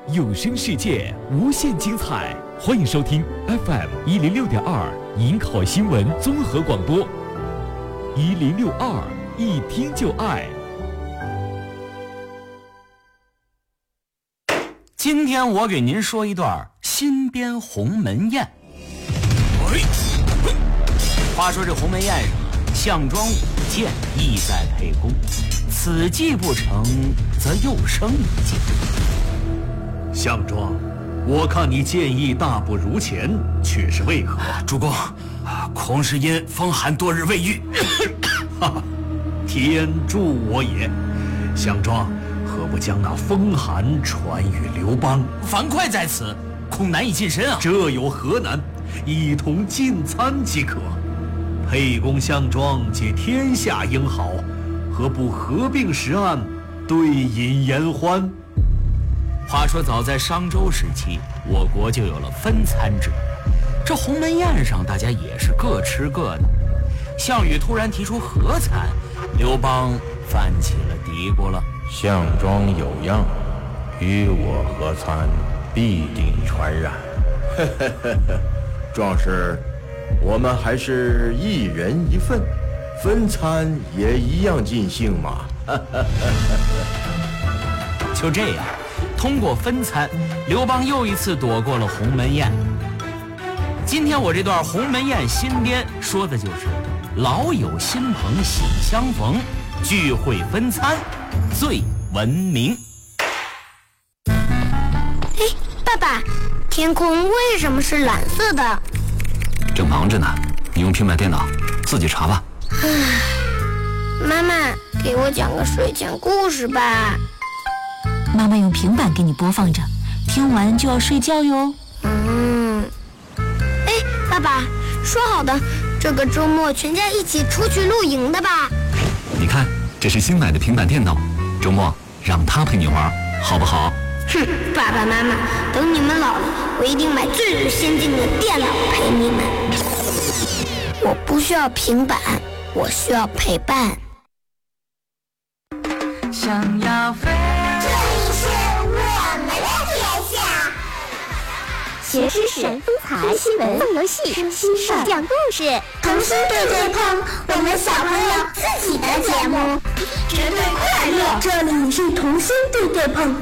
有声世界无限精彩，欢迎收听 FM106.2迎考新闻综合广播，1062一听就爱。 今天我给您说一段新编鸿门宴。话说这鸿门宴上，项庄舞剑意在沛公，此计不成，则又生一计。 项庄，我看你剑意大不如前，却是为何？ 主公，恐是因风寒多日未愈。 哈哈，天助我也！项庄，何不将那风寒传与刘邦？ 樊哙在此，恐难以近身啊！ 这有何难？一同进餐即可。沛公、项庄皆天下英豪，何不合并食案，对饮言欢？ 话说早在商周时期，我国就有了分餐制。这鸿门宴上，大家也是各吃各的。项羽突然提出合餐，刘邦犯起了嘀咕了： 项庄有恙，与我合餐，必定传染。壮士，我们还是一人一份，分餐也一样尽兴嘛。 就这样，通过分餐，刘邦又一次躲过了鸿门宴。今天我这段鸿门宴新编，说的就是老友新朋喜相逢，聚会分餐最文明。 爸爸，天空为什么是蓝色的？ 正忙着呢，你用平板电脑自己查吧。 妈妈，给我讲个睡前故事吧。 妈妈用平板给你播放着，听完就要睡觉哟。 爸爸，说好的这个周末全家一起出去露营的吧？ 你看，这是新买的平板电脑，周末让他陪你玩，好不好？ 哼，爸爸妈妈，等你们老了，我一定买最先进的电脑陪你们。我不需要平板，我需要陪伴。 想要飞， 这里是我们的天下。 学知识、风采、新闻、做游戏、听心事、讲故事， 童心对对碰，我们小朋友自己的节目， 绝对快乐。 这里是童心对对碰。